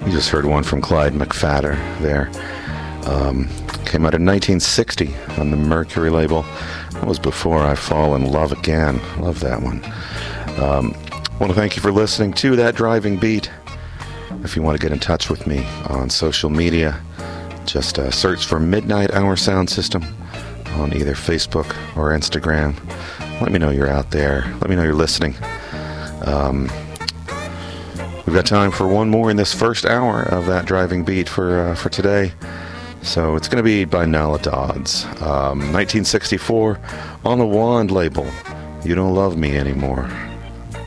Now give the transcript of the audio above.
You just heard one from Clyde McPhatter there. Came out in 1960 on the Mercury label. That was before I Fall in Love Again. Love that one. I want to thank you for listening to That Driving Beat. If you want to get in touch with me on social media, just search for Midnight Hour Sound System on either Facebook or Instagram. Let me know you're out there. Let me know you're listening. We've got time for one more in this first hour of That Driving Beat for today. So it's going to be by Nala Dodds. 1964 on the Wand label. You Don't Love Me Anymore.